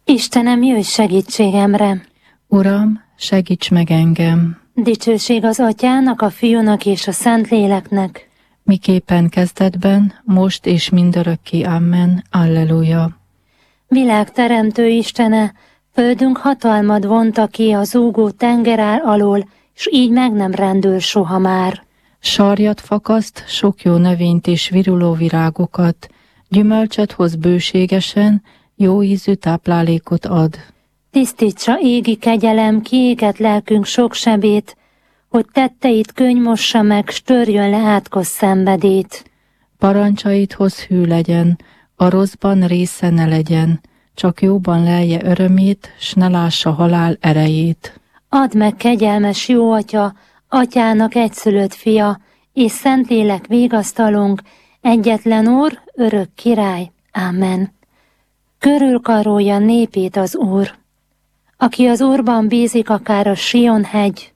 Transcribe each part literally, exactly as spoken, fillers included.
Istenem, jöjj segítségemre! Uram, segíts meg engem! Dicsőség az Atyának, a Fiúnak és a Szentléleknek, miképpen kezdetben, most és mindörökké. Amen. Alleluja. Világteremtő Istene, földünk hatalmad vonta ki a zúgó tengerár alól, s így meg nem rendül soha már. Sarjat fakaszt, sok jó növényt és viruló virágokat, gyümölcsöt hoz bőségesen, jó ízű táplálékot ad. Tisztítsa égi kegyelem kiégett lelkünk sok sebét, hogy tetteit könymossa meg, s törjön le átkos szenvedét. Parancsaidhoz hű legyen, a rosszban része ne legyen, csak jóban lelje örömét, s ne lássa halál erejét. Add meg, kegyelmes jó Atya, Atyának egyszülött fia, és Szentlélek végasztalunk, egyetlen Úr, örök király. Amen. Körülkarolja népét az Úr, aki az Úrban bízik, akár a Sion hegy,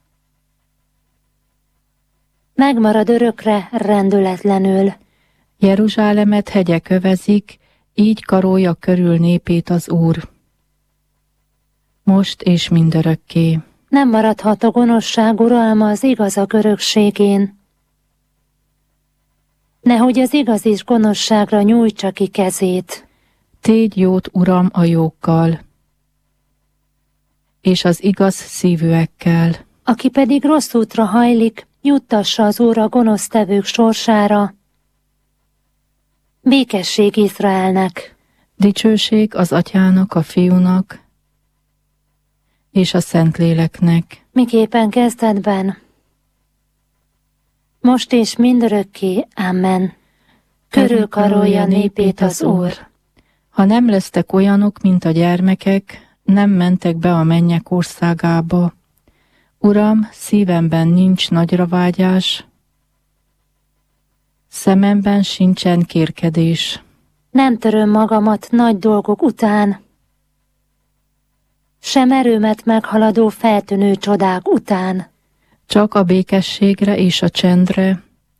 megmarad örökre rendületlenül. Jeruzsálemet hegyek övezik, így karolja körül népét az Úr. Most és mindörökké. Nem maradhat a gonoszság uralma az igazak örökségén. Nehogy az igaz is gonoszságra nyújtsa ki kezét. Tégy jót, Uram, a jókkal, és az igaz szívűekkel. Aki pedig rossz útra hajlik, juttassa az Úr a gonosztevők sorsára. Békesség Izraelnek. Dicsőség az Atyának, a Fiúnak és a Szentléleknek. Miképpen kezdetben, most és mindörökké. Amen. Körülkarolja népét az Úr. Ha nem lesztek olyanok, mint a gyermekek, nem mentek be a mennyek országába. Uram, szívemben nincs nagyra vágyás, szememben sincsen kérkedés. Nem töröm magamat nagy dolgok után, sem erőmet meghaladó feltűnő csodák után. Csak a békességre és a csendre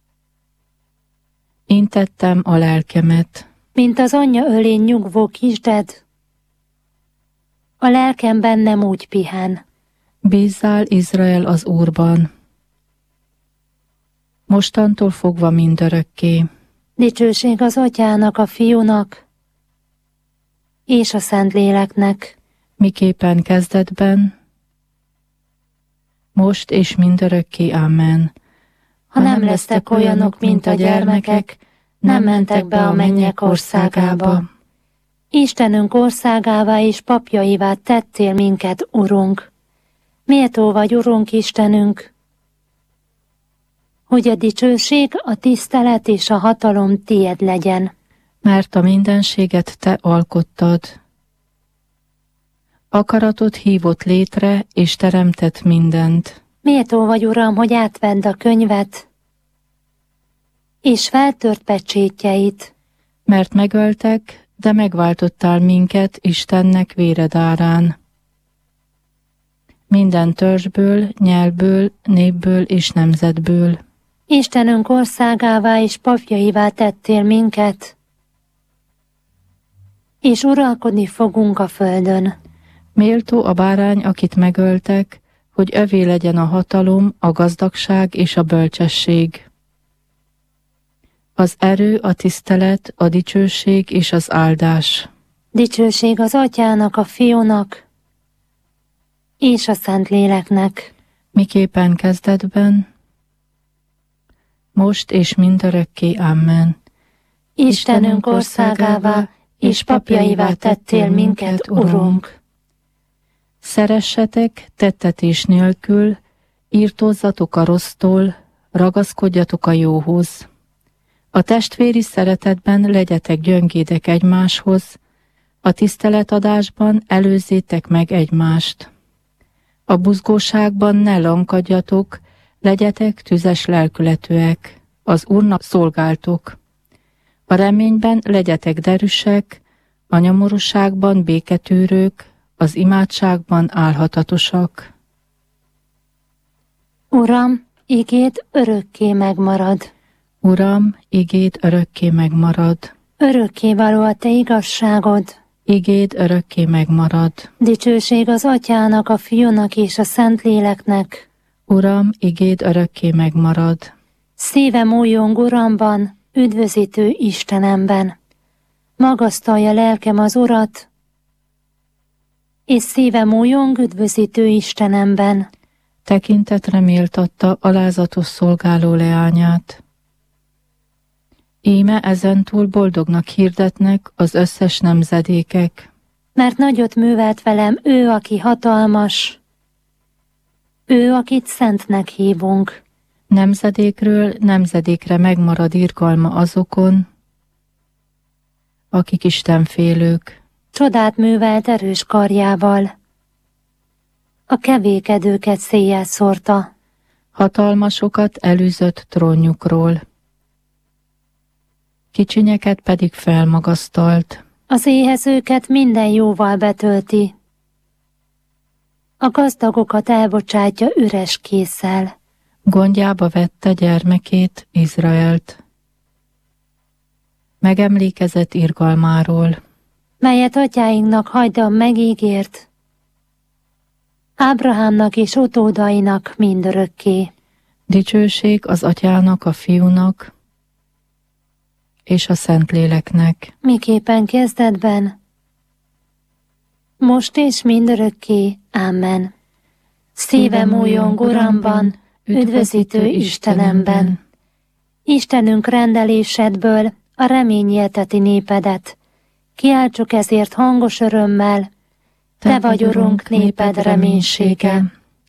intettem a lelkemet. Mint az anyja ölén nyugvó kisded, a lelkem bennem úgy pihen. Bízzál, Izrael, az Úrban, mostantól fogva mindörökké. Dicsőség az Atyának, a Fiúnak és a Szentléleknek, miképpen kezdetben, most és mindörökké. Amen. Ha nem lesztek olyanok, mint a gyermekek, nem mentek be a mennyek országába. Istenünk országává és papjaivá tettél minket, Urunk. Méltó vagy, Urunk Istenünk, hogy a dicsőség, a tisztelet és a hatalom tied legyen. Mert a mindenséget te alkottad. Akaratod hívott létre, és teremtett mindent. Méltó vagy, Uram, hogy átvedd a könyvet, és feltört pecsétjeit. Mert megöltek, de megváltottál minket Istennek véred árán. Minden törzsből, nyelvből, népből és nemzetből. Istenünk országává és papjaivá tettél minket, és uralkodni fogunk a földön. Méltó a bárány, akit megöltek, hogy övé legyen a hatalom, a gazdagság és a bölcsesség. Az erő, a tisztelet, a dicsőség és az áldás. Dicsőség az Atyának, a Fiúnak és a Szentléleknek. Miképpen kezdetben, most és mindörökké. Amen. Istenünk országává és papjaivá tettél minket, Urunk. Szeressetek tettetés nélkül, írtózzatok a rossztól, ragaszkodjatok a jóhoz. A testvéri szeretetben legyetek gyöngédek egymáshoz, a tiszteletadásban előzzétek meg egymást. A buzgóságban ne lankadjatok, legyetek tüzes lelkületűek, az Úrnak szolgáltok. A reményben legyetek derűsek, a nyomorúságban béketűrők, az imádságban álhatatosak. Uram, igéd örökké megmarad. Uram, igéd örökké megmarad. Örökké való a te igazságod. igéd örökké megmarad. Dicsőség az Atyának, a Fiúnak és a Szentléleknek. Uram, igéd örökké megmarad. Szívem újjong Uramban, üdvözítő Istenemben. Magasztalja lelkem az Urat, és szívem újjong üdvözítő Istenemben. Tekintetre méltatta alázatos szolgáló leányát. Íme ezentúl boldognak hirdetnek az összes nemzedékek. Mert nagyot művelt velem ő, aki hatalmas, ő, akit szentnek hívunk. Nemzedékről nemzedékre megmarad irgalma azokon, akik istenfélők. Csodát művelt erős karjával, a kevékedőket széjjel szórta. Hatalmasokat elűzött trónjukról, kicsinyeket pedig felmagasztalt. Az éhezőket minden jóval betölti, a gazdagokat elbocsátja üres késszel. Gondjába vette gyermekét, Izraelt. Megemlékezett irgalmáról, melyet atyáinknak hajdan megígért, Ábrahámnak és utódainak mindörökké. Dicsőség az Atyának, a Fiúnak és a Szentléleknek. Miképpen kezdetben, most és mindörökké. Amen. Szívem újjong Uramban, üdvözítő Istenemben. Istenünk rendelésedből a reményélteti népedet. Kiáltsuk ezért hangos örömmel, Te vagy, Urunk, néped reménysége.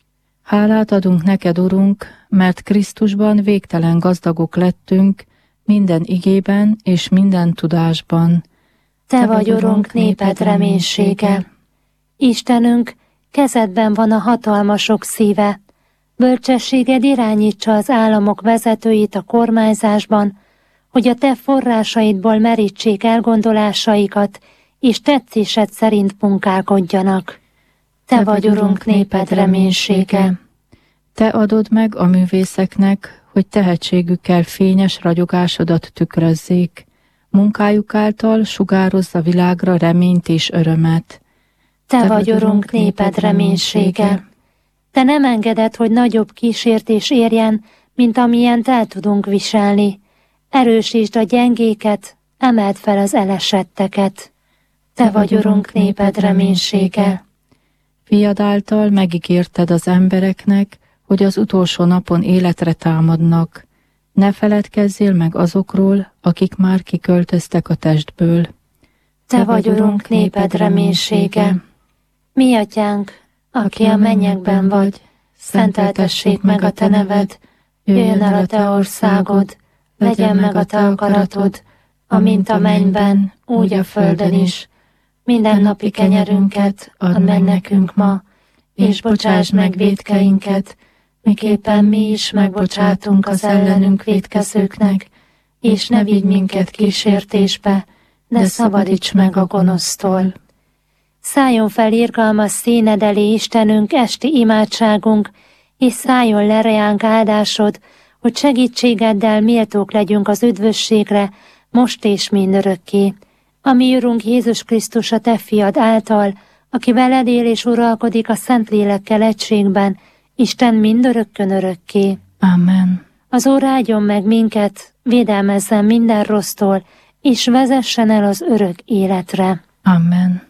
Hálát adunk neked, Urunk, mert Krisztusban végtelen gazdagok lettünk, minden igében és minden tudásban. Te vagy, Urunk, néped reménysége. Istenünk, kezedben van a hatalmasok szíve. Bölcsességed irányítsa az államok vezetőit a kormányzásban, hogy a te forrásaidból merítsék elgondolásaikat, és tetszésed szerint munkálkodjanak. Te vagy, Urunk, néped reménysége. Te adod meg a művészeknek, hogy tehetségükkel fényes ragyogásodat tükrözzék, munkájuk által sugározza világra reményt és örömet. Te, Te vagy, Urunk, néped reménysége. Te nem engeded, hogy nagyobb kísértés érjen, mint amilyent el tudunk viselni. Erősítsd a gyengéket, emeld fel az elesetteket. Te vagy, Urunk, néped reménysége. Fiad által megígérted az embereknek, hogy az utolsó napon életre támadnak. Ne feledkezzél meg azokról, akik már kiköltöztek a testből. Te vagy, Urunk, néped reménysége. Mi Atyánk, aki a mennyekben vagy, szenteltessék meg a te neved, jöjjön el a te országod, legyen meg a te akaratod, amint a mennyben, úgy a földön is. Minden napi kenyerünket add meg nekünk ma, és bocsásd meg vétkeinket, miképpen mi is megbocsátunk az ellenünk vétkezőknek, és ne vigy minket kísértésbe, de szabadíts meg a gonosztól. Szálljon fel irgalmas színed elé, Istenünk, esti imádságunk, és szálljon le reánk áldásod, hogy segítségeddel méltók legyünk az üdvösségre, most és mindörökké. A mi Urunk Jézus Krisztus, a te fiad által, aki veled él és uralkodik a Szentlélekkel egységben, Isten mindörökkön örökké. Amen. Az Úr áldjon meg minket, védelmezzen minden rossztól, és vezessen el az örök életre. Amen.